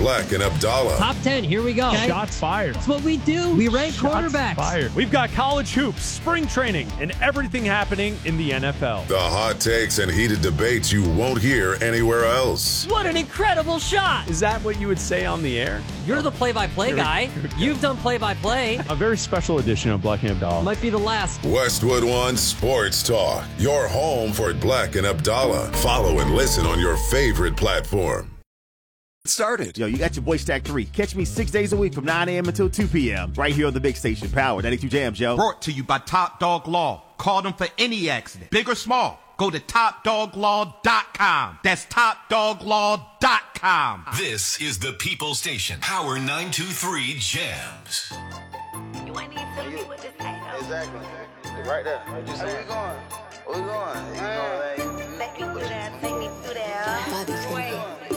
Black and Abdallah. Top 10, here we go. Okay. Shots fired. That's what we do. We rank quarterbacks. Fired. We've got college hoops, spring training, and everything happening in the NFL. The hot takes and heated debates you won't hear anywhere else. What an incredible shot. Is that what you would say on the air? You're the play-by-play guy. You've done play-by-play. A very special edition of Black and Abdallah. Might be the last. Westwood One Sports Talk. Your home for Black and Abdallah. Follow and listen on your favorite platform. Started. Yo, you got your boy Stack 3. Catch me 6 days a week from 9 a.m. until 2 p.m. right here on the big station, Powered 92 Jams, yo. Brought to you by Top Dog Law. Call them for any accident, big or small. Go to TopDogLaw.com. That's TopDogLaw.com. This is the People Station. Power 923 Jams. You ain't even telling me what this ain't. Exactly. Right there. What you saying? Where we going? Take me through there. Take me through there.